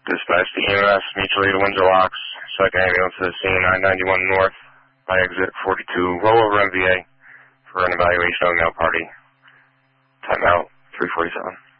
Dispatch to EMS, mutual aid to Windsor Locks, second ambulance to the scene, I-91 North, by exit 42, rollover MVA for an evaluation of a male party. Timeout, 347.